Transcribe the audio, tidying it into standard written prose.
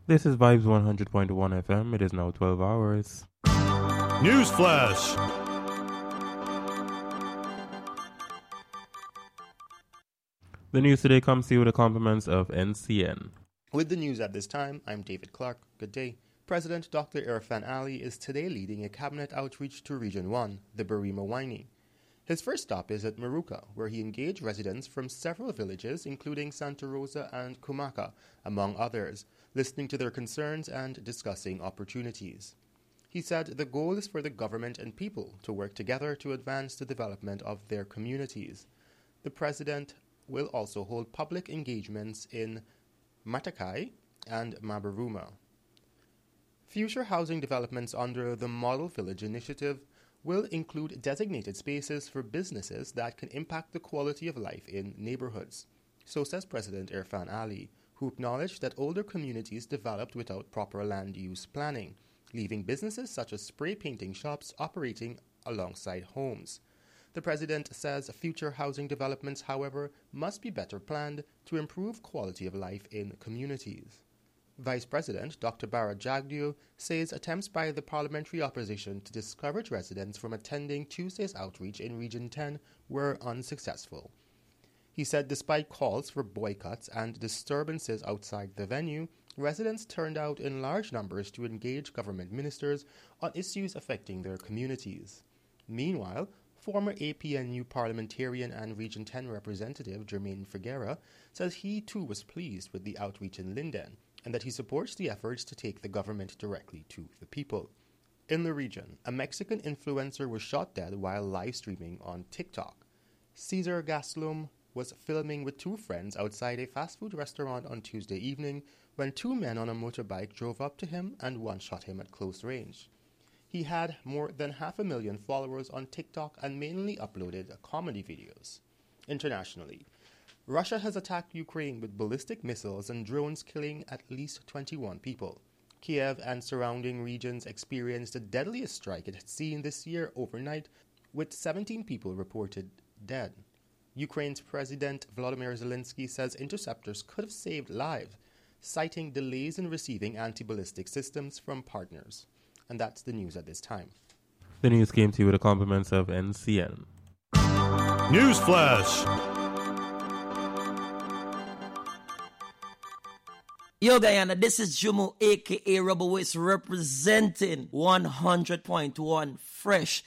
This is Vibes 100.1 FM. It is now 12 hours. News Flash. The news today comes to you with the compliments of NCN. With the news at this time, I'm David Clark. Good day. President Dr. Irfan Ali is today leading a cabinet outreach to Region 1, the Barima Waini. His first stop is at Maruka, where he engaged residents from several villages, including Santa Rosa and Kumaka, among others, listening to their concerns and discussing opportunities. He said the goal is for the government and people to work together to advance the development of their communities. The president will also hold public engagements in Matakai and Mabaruma. Future housing developments under the Model Village Initiative will include designated spaces for businesses that can impact the quality of life in neighborhoods. So says President Irfan Ali, who acknowledged that older communities developed without proper land use planning, leaving businesses such as spray painting shops operating alongside homes. The president says future housing developments, however, must be better planned to improve quality of life in communities. Vice President Dr. Bharat Jagdeo says attempts by the parliamentary opposition to discourage residents from attending Tuesday's outreach in Region 10 were unsuccessful. He said despite calls for boycotts and disturbances outside the venue, residents turned out in large numbers to engage government ministers on issues affecting their communities. Meanwhile, former APNU parliamentarian and Region 10 representative Jermaine Figuera says he too was pleased with the outreach in Linden, and that he supports the efforts to take the government directly to the people. In the region, a Mexican influencer was shot dead while live streaming on TikTok. Cesar Gastelum was filming with two friends outside a fast food restaurant on Tuesday evening when two men on a motorbike drove up to him and one shot him at close range. He had more than 500,000 followers on TikTok and mainly uploaded comedy videos. Internationally, Russia has attacked Ukraine with ballistic missiles and drones, killing at least 21 people. Kiev and surrounding regions experienced the deadliest strike it had seen this year overnight, with 17 people reported dead. Ukraine's President Volodymyr Zelensky says interceptors could have saved lives, citing delays in receiving anti-ballistic systems from partners. And that's the news at this time. The news came to you with the compliments of NCN. News Flash. Yo, Guyana, this is Jumu, a.k.a. Rubber Waste, representing 100.1 Fresh